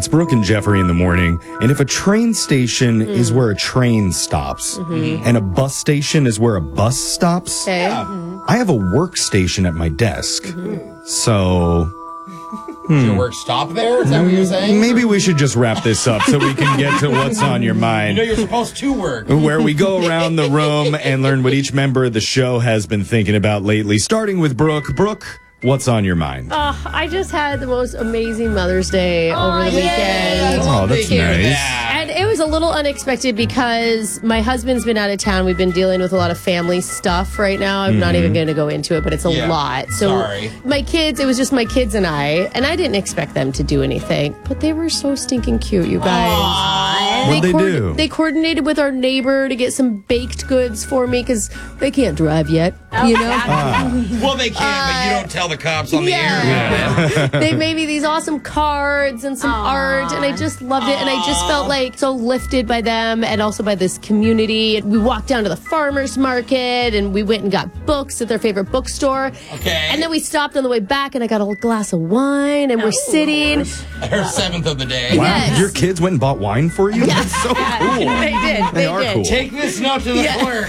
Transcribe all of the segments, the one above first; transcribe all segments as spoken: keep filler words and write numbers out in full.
It's Brooke and Jeffrey in the morning, and if a train station mm. is where a train stops, mm-hmm. and a bus station is where a bus stops, okay. mm-hmm. I have a workstation at my desk. Mm-hmm. So... Hmm. Does your work stop there? Is that what you're saying? Maybe we should just wrap this up so we can get to what's on your mind. You know you're supposed to work. Where we go around the room and learn what each member of the show has been thinking about lately. Starting with Brooke. Brooke, what's on your mind? Uh, I just had the most amazing Mother's Day oh, over the yay. weekend. Oh, that's nice. And it was a little unexpected because my husband's been out of town. We've been dealing with a lot of family stuff right now. I'm mm-hmm. not even going to go into it, but it's a yeah. lot. So Sorry. My kids, it was just my kids and I, and I didn't expect them to do anything, but they were so stinking cute, you guys. Aww. What'd they, they do? They coordinated with our neighbor to get some baked goods for me because they can't drive yet, oh, you know? Ah. Well, they can, uh, but you don't tell the cops on yeah. the air. Yeah. They made me these awesome cards and some Aww. art, and I just loved it, and I just felt like so lifted by them and also by this community. We walked down to the farmer's market, and we went and got books at their favorite bookstore. Okay. And then we stopped on the way back, and I got a glass of wine, and we're sitting. Her seventh of the day. Wow. Yes. Your kids went and bought wine for you? Yeah. That's so cool. They did. They, they are did. cool. Take this note to the yeah. clerk.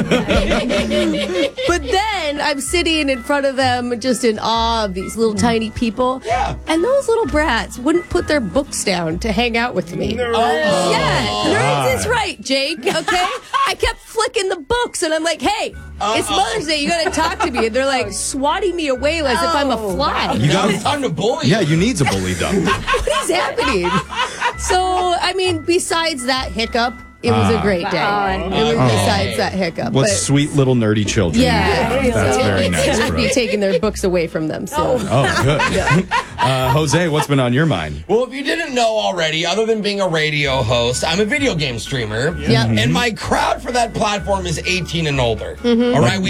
But then I'm sitting in front of them just in awe of these little tiny people. Yeah. And those little brats wouldn't put their books down to hang out with me. Nerds. Oh. Yeah. Nerds is right, Jake. Okay? I kept flicking the books, and I'm like, hey, Uh-oh. it's Mother's Day. You got to talk to me. And they're like swatting me away as oh, if I'm a fly. You got it's time to bully. Yeah, you need to bully them. What is happening? So, I mean, besides that hiccup, it was a great day. Uh, it was oh. besides that hiccup. What but, sweet little nerdy children. Yeah. That's so very it, nice. It should be taking their books away from them. So. Oh, oh good. Yeah. Uh, Jose, what's been on your mind? Well, if you didn't know already, other than being a radio host, I'm a video game streamer. Yeah. And my crowd for that platform is eighteen and older. Mm-hmm. All right?